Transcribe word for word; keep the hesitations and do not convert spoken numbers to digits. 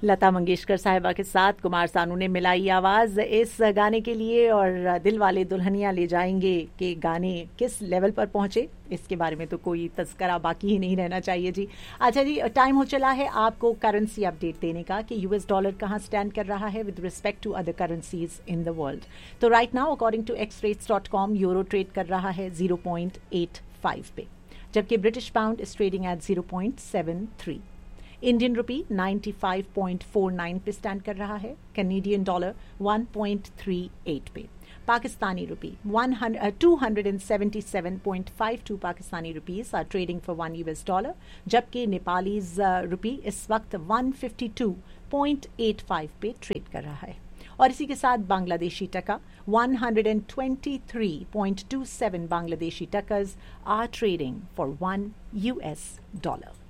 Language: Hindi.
लता मंगेशकर साहिबा के साथ कुमार सानू ने मिलाई आवाज इस गाने के लिए, और दिल वाले दुल्हनिया ले जाएंगे के गाने किस लेवल पर पहुंचे इसके बारे में तो कोई तस्करा बाकी ही नहीं रहना चाहिए जी। अच्छा जी, टाइम हो चला है आपको करेंसी अपडेट देने का कि यूएस डॉलर कहां स्टैंड कर रहा है with respect to other currencies in the world. तो right now according to x rates dot com euro trade कर रहा है जीरो पॉइंट एट फाइव पे, जबकि British pound is trading at zero point seven three. Indian rupee ninety five point four nine पे स्टैंड कर रहा है, Canadian dollar one point three eight पे, पाकिस्तानी रुपी to seventy seven point five to Pakistani rupees are trading for one US dollar, जबकि नेपालीज रुपी इस वक्त one fifty two point eight five पे ट्रेड कर रहा है। और इसी के साथ बांग्लादेशी टका one twenty three point two seven Bangladeshi टकर्स are trading for one US dollar.